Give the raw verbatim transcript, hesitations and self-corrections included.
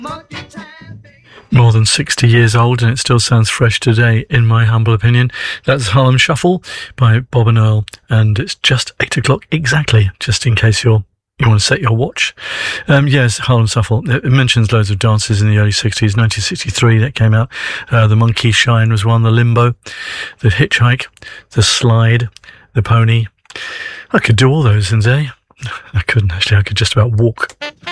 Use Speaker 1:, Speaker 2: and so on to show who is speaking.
Speaker 1: More than sixty years old, and it still sounds fresh today, in my humble opinion. That's Harlem Shuffle by Bob and Earl, and it's just eight o'clock exactly, just in case you're you want to set your watch. Um, yes, Harlem Shuffle. It mentions loads of dances in the early sixties. nineteen sixty-three, that came out. Uh, the Monkey Shine was one. The Limbo, the Hitchhike, the Slide, the Pony. I could do all those in a day. I couldn't, actually. I could just about walk.